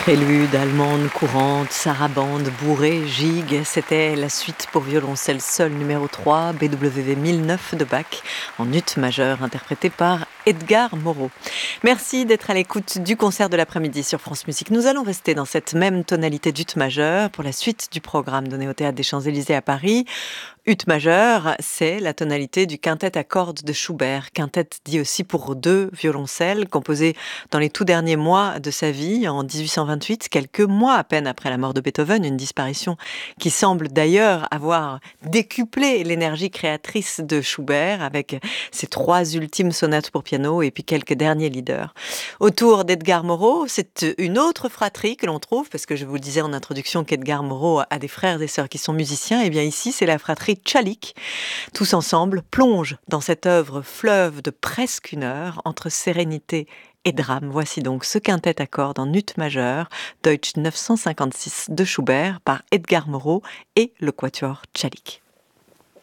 Prélude, allemande courante, sarabande, bourrée, gigue, c'était la suite pour violoncelle seul numéro 3, BWV 1009 de Bach, en ut majeur, interprété par Edgar Moreau. Merci d'être à l'écoute du concert de l'après-midi sur France Musique. Nous allons rester dans cette même tonalité d'ut majeur pour la suite du programme donné au Théâtre des Champs-Élysées à Paris. Ut majeur, c'est la tonalité du quintet à cordes de Schubert. Quintet dit aussi pour deux violoncelles, composé dans les tout derniers mois de sa vie, en 1828, quelques mois à peine après la mort de Beethoven, une disparition qui semble d'ailleurs avoir décuplé l'énergie créatrice de Schubert avec ses trois ultimes sonates pour piano et puis quelques derniers leaders. Autour d'Edgar Moreau, c'est une autre fratrie que l'on trouve, parce que je vous le disais en introduction qu'Edgar Moreau a des frères et sœurs qui sont musiciens, et bien ici c'est la fratrie Tchalik. Tous ensemble plongent dans cette œuvre fleuve de presque une heure entre sérénité et drame. Voici donc ce quintet à cordes en ut majeur, Deutsch 956 de Schubert par Edgar Moreau et le quatuor Tchalik.